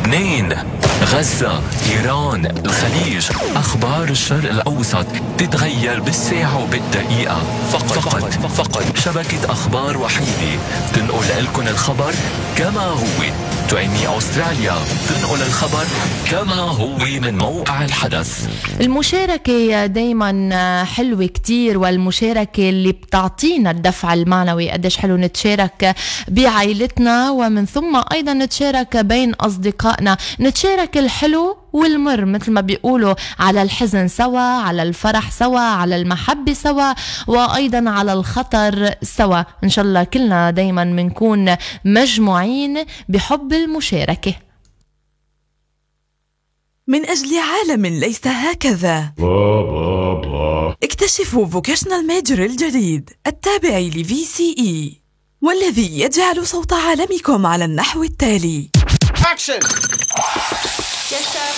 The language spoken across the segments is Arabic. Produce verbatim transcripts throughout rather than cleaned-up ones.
لبنان، غزة، إيران، الخليج، أخبار الشرق الأوسط تتغير بالساعة وبالدقيقة. فقط فقط, فقط شبكة أخبار وحيدة تنقل لكم الخبر كما هو. تو إم إي أستراليا تنقل الخبر كما هو من موقع الحدث. المشاركة دايما حلوة كتير، والمشاركة اللي بتعطينا الدفع المعنوي. قديش حلو نتشارك بعائلتنا، ومن ثم أيضا نتشارك بين أصدقائنا، نتشارك الحلو والمر مثل ما بيقولوا، على الحزن سوا، على الفرح سوا، على المحبة سوا، وأيضا على الخطر سوا. إن شاء الله كلنا دايما منكون مجموعين بحب المشاركة من أجل عالم ليس هكذا. اكتشفوا فوكيشنال ميجر الجديد التابع ل في سي إي، والذي يجعل صوت عالمكم على النحو التالي. Action! Yes, sir.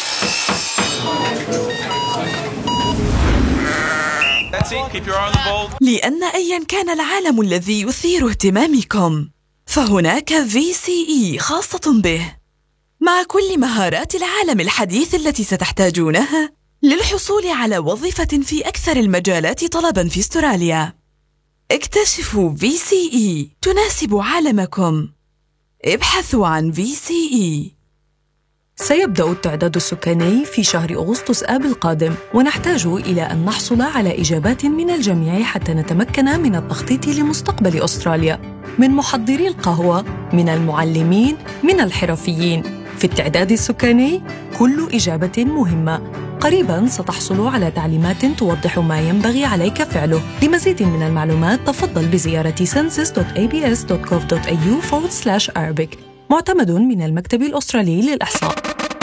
That's it. Keep your eye on the ball. لأن أيا كان العالم الذي يثير اهتمامكم، فهناك في سي إي خاصة به، مع كل مهارات العالم الحديث التي ستحتاجونها للحصول على وظيفة في أكثر المجالات طلباً في أستراليا. اكتشفوا في سي إي تناسب عالمكم. ابحثوا عن في سي إي. سيبدأ التعداد السكاني في شهر أغسطس آب القادم، ونحتاج إلى أن نحصل على إجابات من الجميع حتى نتمكن من التخطيط لمستقبل أستراليا، من محضري القهوة، من المعلمين، من الحرفيين. في التعداد السكاني كل إجابة مهمة. قريباً ستحصل على تعليمات توضح ما ينبغي عليك فعله. لمزيد من المعلومات تفضل بزيارة census dot a b s dot gov dot a u forward slash arabic. معتمد من المكتب الأسترالي للإحصاء.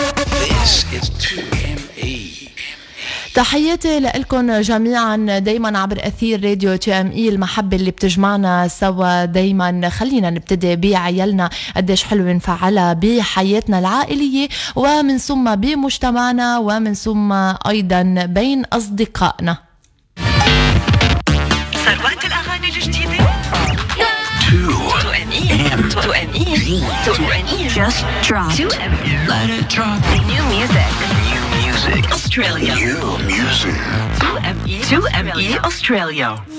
تحياتي لكم جميعا دايما عبر أثير راديو تي ام اي، المحبة اللي بتجمعنا سوا دايما. خلينا نبتدي بعيالنا، قديش حلو نفعلها بحياتنا العائلية، ومن ثم بمجتمعنا، ومن ثم أيضا بين أصدقائنا. ثروات الأغاني الجديدة. تو إم إي تو إم إي تو إم إي just drop. تو إم إي let it drop. New music. New music. Australia. New music. تو إم إي تو إم إي Australia.